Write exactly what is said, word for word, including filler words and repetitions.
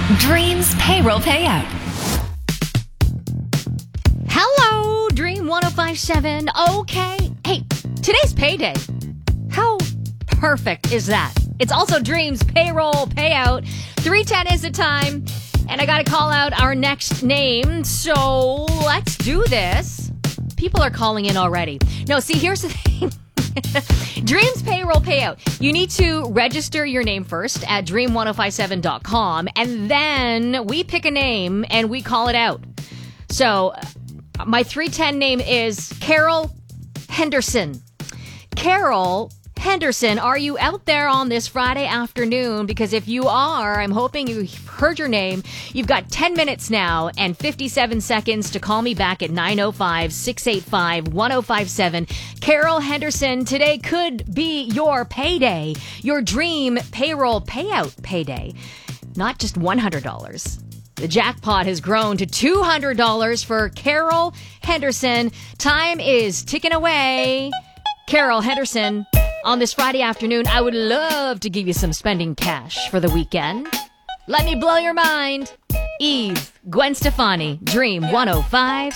Dreams Payroll Payout. Hello, Dream one oh five seven. Okay. Hey, today's payday. How perfect is that? It's also Dream's Payroll Payout. three ten is the time, and I got to call out our next name, so let's do this. People are calling in already. No, see, here's the thing. Dream's Payroll Payout. You need to register your name first at dream one oh five seven dot com, and then we pick a name and we call it out. So, uh, my three ten name is Carol Henderson. Carol Henderson, are you out there on this Friday afternoon? Because if you are, I'm hoping you've heard your name. You've got ten minutes now and fifty-seven seconds to call me back at nine oh five, six eight five, one oh five seven. Carol Henderson, today could be your payday, your dream payroll payout payday. Not just one hundred dollars. The jackpot has grown to two hundred dollars for Carol Henderson. Time is ticking away. Carol Henderson, on this Friday afternoon, I would love to give you some spending cash for the weekend. Let me blow your mind. Eve, Gwen Stefani, Dream one oh five